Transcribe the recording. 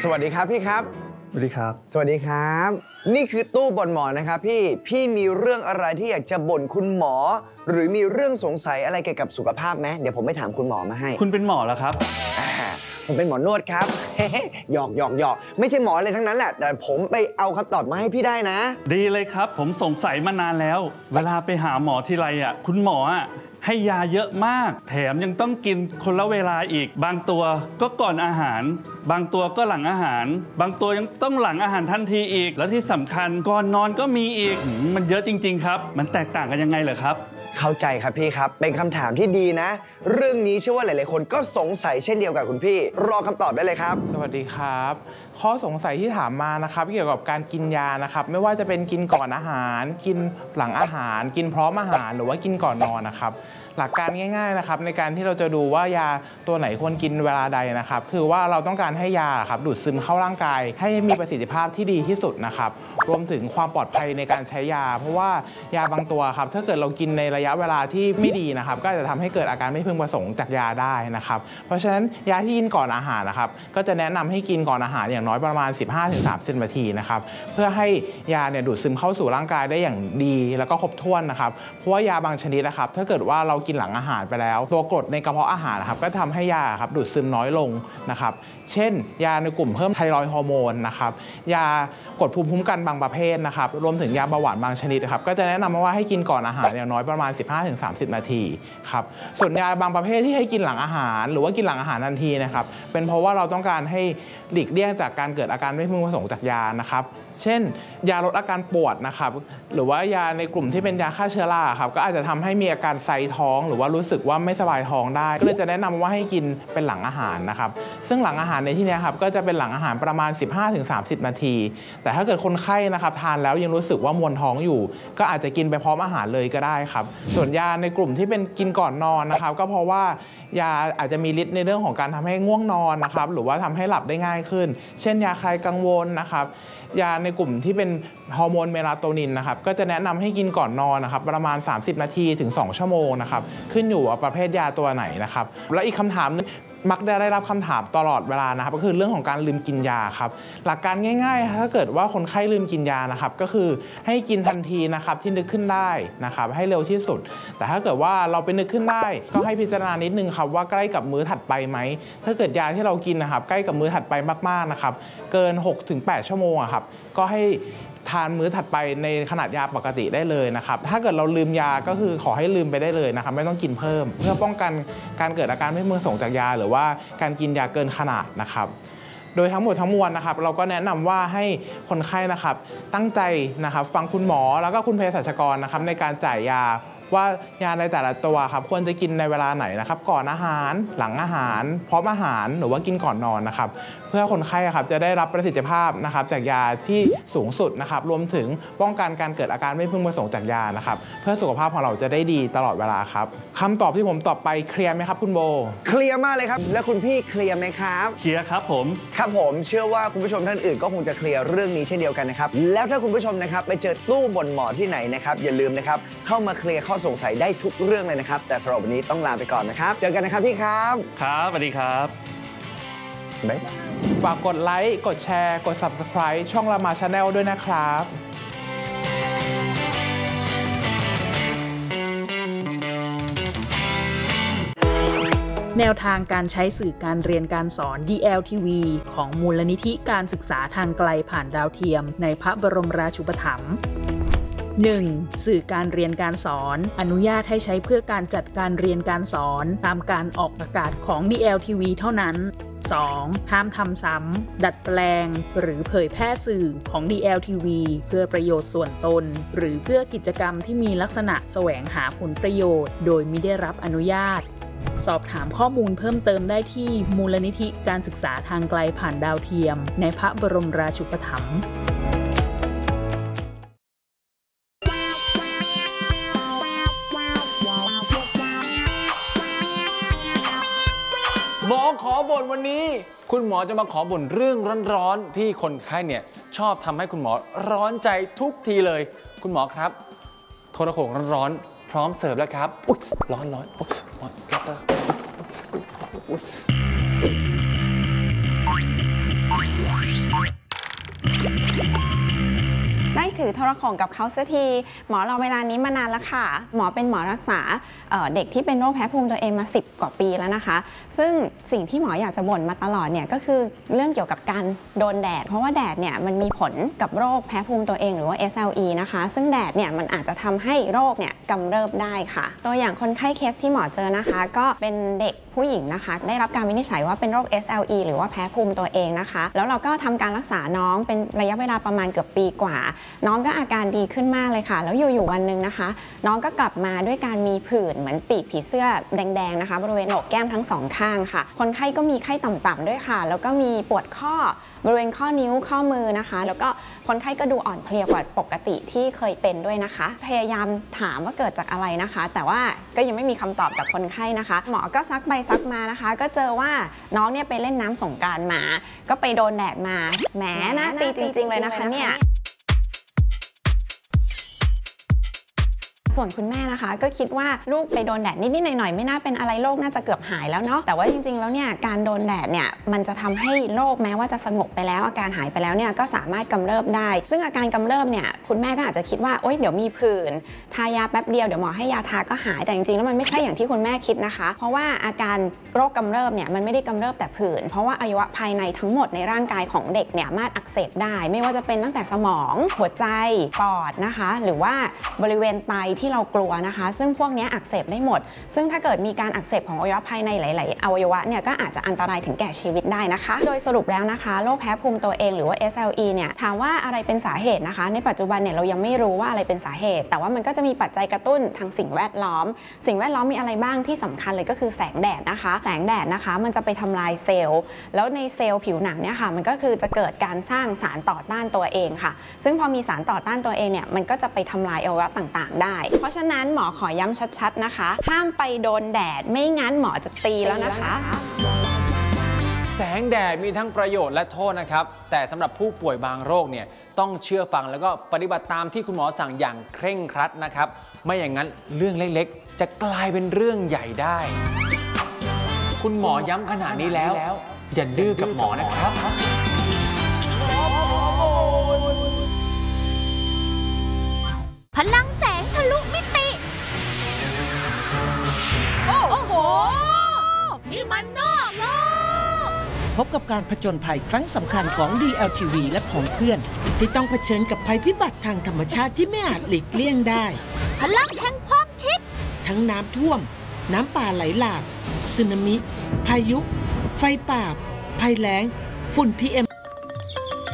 วัสดีครับพี่ครับสวัสดีครับสวัสดีครับนี่คือตู้บ่นหมอนะครับพี่มีเรื่องอะไรที่อยากจะบ่นคุณหมอหรือมีเรื่องสงสัยอะไรเกี่ยวกับสุขภาพไหมเดี๋ยวผมไปถามคุณหมอมาให้คุณเป็นหมอเหรอครับผมเป็นหมอนวดครับ หยอกไม่ใช่หมออะไรทั้งนั้นแหละแต่ผมไปเอาคำตอบมาให้พี่ได้นะดีเลยครับผมสงสัยมานานแล้วเวลาไปหาหมอทีไรคุณหมอให้ยาเยอะมากแถมยังต้องกินคนละเวลาอีกบางตัวก็ก่อนอาหารบางตัวก็หลังอาหารบางตัวยังต้องหลังอาหารทันทีอีกแล้วที่สำคัญก่อนนอนก็มีอีกมันเยอะจริงๆครับมันแตกต่างกันยังไงเหรอครับเข้าใจครับพี่ครับเป็นคำถามที่ดีนะเรื่องนี้เชื่อว่าหลายๆคนก็สงสัยเช่นเดียวกับคุณพี่รอคำตอบได้เลยครับสวัสดีครับข้อสงสัยที่ถามมานะครับเกี่ยวกับการกินยานะครับไม่ว่าจะเป็นกินก่อนอาหารกินหลังอาหารกินพร้อมอาหารหรือว่ากินก่อนนอนนะครับหลักการง่ายๆนะครับในการที่เราจะดูว่ายาตัวไหนควรกินเวลาใดนะครับคือว่าเราต้องการให้ยาครับดูดซึมเข้าร่างกายให้มีประสิทธิภาพที่ดีที่สุดนะครับรวมถึงความปลอดภัยในการใช้ยาเพราะว่ายาบางตัวครับถ้าเกิดเรากินในระยะเวลาที่ไม่ดีนะครับก็จะทำให้เกิดอาการไม่พึงประสงค์จากยาได้นะครับเพราะฉะนั้นยาที่กินก่อนอาหารนะครับก็จะแนะนำให้กินก่อนอาหารอย่างน้อยประมาณ 15-30 นาทีนะครับเพื่อให้ยาเนี่ยดูดซึมเข้าสู่ร่างกายได้อย่างดีแล้วก็ครบถ้วนนะครับเพราะว่ายาบางชนิดนะครับถ้าเกิดว่าเรากินหลังอาหารไปแล้วตัวกรดในกระเพาะอาหารนะครับก็ทำให้ยาครับดูดซึมน้อยลงนะครับเช่นยาในกลุ่มเพิ่มไทรอยด์ฮอร์โมนนะครับยากดภูมิคุ้มกันบางประเภทนะครับรวมถึงยาเบาหวานบางชนิดครับก็จะแนะนำว่าให้กินก่อนอาหารอย่างน้อยประมาณ 15-30 นาทีครับส่วนยาบางประเภทที่ให้กินหลังอาหารหรือว่ากินหลังอาหารทันทีนะครับเป็นเพราะว่าเราต้องการให้หลีกเลี่ยงจากการเกิดอาการไม่พึงประสงค์จากยานะครับเช่นยาลดอาการปวดนะครับหรือว่ายาในกลุ่มที่เป็นยาฆ่าเชื้อราครับก็อาจจะทำให้มีอาการไซท้องหรือว่ารู้สึกว่าไม่สบายท้องได้ก็เลยจะแนะนำว่าให้กินเป็นหลังอาหารนะครับซึ่งหลังอาหารในที่นี้ครับก็จะเป็นหลังอาหารประมาณ 15-30 นาทีแต่ถ้าเกิดคนไข้นะครับทานแล้วยังรู้สึกว่ามวนท้องอยู่ก็อาจจะกินไปพร้อมอาหารเลยก็ได้ครับส่วนยาในกลุ่มที่เป็นกินก่อนนอนนะครับก็เพราะว่ายาอาจจะมีฤทธิ์ในเรื่องของการทำให้ง่วงนอนนะครับหรือว่าทำให้หลับได้ง่ายขึ้นเช่นยาคลายกังวลนะครับยาในกลุ่มที่เป็นฮอร์โมนเมลาโทนินนะครับก็จะแนะนำให้กินก่อนนอนนะครับประมาณ30 นาทีถึง 2 ชั่วโมงนะครับขึ้นอยู่กับประเภทยาตัวไหนนะครับและอีกคำถามนึงมักได้รับคำถามตลอดเวลานะครับก็คือเรื่องของการลืมกินยาครับหลักการง่ายๆถ้าเกิดว่าคนไข้ลืมกินยานะครับก็คือให้กินทันทีนะครับที่นึกขึ้นได้นะครับให้เร็วที่สุดแต่ถ้าเกิดว่าเราไปนึกขึ้นได้ก็ให้พิจารณานิดนึงครับว่าใกล้กับมื้อถัดไปไหมถ้าเกิดยาที่เรากินนะครับใกล้กับมื้อถัดไปมากๆนะครับเกิน 6-8 ชั่วโมงครับก็ให้ทานมื้อถัดไปในขนาดยาปกติได้เลยนะครับถ้าเกิดเราลืมยาก็คือขอให้ลืมไปได้เลยนะครับไม่ต้องกินเพิ่มเพื่อป้องกันการเกิดอาการไม่พึงประสงค์จากยาหรือว่าการกินยาเกินขนาดนะครับโดยทั้งหมดทั้งมวลนะครับเราก็แนะนำว่าให้คนไข้นะครับตั้งใจนะครับฟังคุณหมอแล้วก็คุณเภสัชกรนะครับในการจ่ายยาว่ายาในแต่ละตัวครับควรจะกินในเวลาไหนนะครับก่อนอาหารหลังอาหารพร้อมอาหารหรือว่ากินก่อนนอนนะครับเพื่อคนไข้ครับจะได้รับประสิทธิภาพนะครับจากยาที่สูงสุดนะครับรวมถึงป้องกันการเกิดอาการไม่พึงประสงค์จากยานะครับเพื่อสุขภาพของเราจะได้ดีตลอดเวลาครับคำตอบที่ผมตอบไปเคลียร์ไหมครับคุณโบเคลียร์มากเลยครับแล้วคุณพี่เคลียร์ไหมครับเคลียร์ครับผมเชื่อว่าคุณผู้ชมท่านอื่นก็คงจะเคลียร์เรื่องนี้เช่นเดียวกันนะครับแล้วถ้าคุณผู้ชมนะครับไปเจอตู้บ่นหมอที่ไหนนะครับอย่าลืมนะครับเข้ามาเคลียร์ข้อสงสัยได้ทุกเรื่องเลยนะครับแต่สำหรับวันนี้ต้องลาไปก่อนนะครับเจอกันนะครับพี่ครับครับสวัสดีครับบ๊ายบายฝากกดไลค์กดแชร์กด Subscribe ช่องรามา Channel ด้วยนะครับแนวทางการใช้สื่อการเรียนการสอน DLTV ของมูลนิธิการศึกษาทางไกลผ่านดาวเทียมในพระบรมราชูปถัมภ์ 1. สื่อการเรียนการสอนอนุญาตให้ใช้เพื่อการจัดการเรียนการสอนตามการออกอากาศของ DLTV เท่านั้น 2. ห้ามทำซ้ำดัดแปลงหรือเผยแพร่สื่อของ DLTV เพื่อประโยชน์ส่วนตนหรือเพื่อกิจกรรมที่มีลักษณะแสวงหาผลประโยชน์โดยมิได้รับอนุญาตสอบถามข้อมูลเพิ่มเติมได้ที่มูลนิธิการศึกษาทางไกลผ่านดาวเทียมในพระบรมราชูปถัมภ์หมอขอบ่นวันนี้คุณหมอจะมาขอบ่นเรื่องร้อนๆที่คนไข้เนี่ยชอบทำให้คุณหมอร้อนใจทุกทีเลยคุณหมอครับโทรโขงร้อนๆพร้อมเสิร์ฟแล้วครับอุ๊ยร้อนอุ๊ยร้อนอุ๊ยถือโทรโข่งกับเขาสักทีหมอรอเวลานี้มานานแล้วค่ะหมอเป็นหมอรักษาเด็กที่เป็นโรคแพ้ภูมิตัวเองมา10 กว่าปีแล้วนะคะซึ่งสิ่งที่หมออยากจะบ่นมาตลอดเนี่ยก็คือเรื่องเกี่ยวกับการโดนแดดเพราะว่าแดดเนี่ยมันมีผลกับโรคแพ้ภูมิตัวเองหรือว่า SLE นะคะซึ่งแดดเนี่ยมันอาจจะทำให้โรคเนี่ยกำเริบได้ค่ะตัวอย่างคนไข้เคสที่หมอเจอนะคะก็เป็นเด็กผู้หญิงนะคะได้รับการวินิจฉัยว่าเป็นโรค SLE หรือว่าแพ้ภูมิตัวเองนะคะแล้วเราก็ทำการรักษาน้องเป็นระยะเวลาประมาณเกือบปีกว่าน้องก็อาการดีขึ้นมากเลยค่ะแล้วอยู่ๆวันนึงนะคะน้องก็กลับมาด้วยการมีผื่นเหมือนปีกผีเสื้อแดงๆนะคะบริเวณโหนกแก้มทั้งสองข้างค่ะคนไข้ก็มีไข้ต่ำๆด้วยค่ะแล้วก็มีปวดข้อบริเวณข้อนิ้วข้อมือนะคะแล้วก็คนไข้ก็ดูอ่อนเพลียกว่าปกติที่เคยเป็นด้วยนะคะพยายามถามว่าเกิดจากอะไรนะคะแต่ว่าก็ยังไม่มีคำตอบจากคนไข้นะคะหมอก็ซักไปซักมานะคะก็เจอว่าน้องเนี่ยไปเล่นน้ำสงกรานต์มาก็ไปโดนแดดมาแหมนะตีจริงๆเลยนะคะเนี่ยส่วนคุณแม่นะคะก็คิดว่าลูกไปโดนแดดนิดๆหน่อยๆไม่น่าเป็นอะไรโรคน่าจะเกือบหายแล้วเนาะแต่ว่าจริงๆแล้วเนี่ยการโดนแดดเนี่ยมันจะทำให้โรคแม้ว่าจะสงบไปแล้วอาการหายไปแล้วเนี่ยก็สามารถกำเริบได้ซึ่งอาการกำเริบเนี่ยคุณแม่ก็อาจจะคิดว่าโอ๊ยเดี๋ยวมีผื่นทายาแป๊บเดียวเดี๋ยวหมอให้ยาทาก็หายแต่จริงๆแล้วมันไม่ใช่อย่างที่คุณแม่คิดนะคะเพราะว่าอาการโรคกำเริบเนี่ยมันไม่ได้กำเริบแต่ผื่นเพราะว่าอวัยวะภายในทั้งหมดในร่างกายของเด็กเนี่ยสามารถอักเสบได้ไม่ว่าจะเป็นตั้งแต่สมองหัวใจปอดนะคะหรือว่าบริเวณไตที่เรากลัวนะคะซึ่งพวกนี้อักเสบได้หมดซึ่งถ้าเกิดมีการอักเสบของอวัยวะภายในหลายๆอวัยวะเนี่ยก็อาจจะอันตรายถึงแก่ชีวิตได้นะคะโดยสรุปแล้วนะคะโรคแพ้ภูมิตัวเองหรือว่า SLE เนี่ยถามว่าอะไรเป็นสาเหตุนะคะในปัจจุบันเนี่ยเรายังไม่รู้ว่าอะไรเป็นสาเหตุแต่ว่ามันก็จะมีปัจจัยกระตุ้นทางสิ่งแวดล้อมสิ่งแวดล้อมมีอะไรบ้างที่สำคัญเลยก็คือแสงแดดนะคะแสงแดดนะคะมันจะไปทำลายเซลล์แล้วในเซลล์ผิวหนังเนี่ยค่ะมันก็คือจะเกิดการสร้างสารต่อต้านตัวเองค่ะซึ่งพอมีสารต่อต้านตัวเองเนี่ยมันก็จะไปทำลายอวัยวะต่างๆได้เพราะฉะนั้นหมอขอย้ำชัดๆนะคะห้ามไปโดนแดดไม่งั้นหมอจะตีแล้วนะคะแสงแดดมีทั้งประโยชน์และโทษนะครับแต่สำหรับผู้ป่วยบางโรคเนี่ยต้องเชื่อฟังแล้วก็ปฏิบัติตามที่คุณหมอสั่งอย่างเคร่งครัดนะครับไม่อย่างนั้นเรื่องเล็กๆจะกลายเป็นเรื่องใหญ่ได้คุณหมอย้ำขนาดนี้แล้วอย่าดื้อกับหมอนะครับพลังแสงทะลุมิติโอ้โหนี่มันนอกโลกพบกับการผจญภัยครั้งสำคัญของ DLTV และของเพื่อนที่ต้องเผชิญกับภัยพิบัติทางธรรมชาติที่ไม่อาจหลีกเลี่ยงได้พลังแห่งความคิดทั้งน้ำท่วมน้ำป่าไหลหลากสึนามิพายุไฟป่าภัยแล้งฝุ่น PM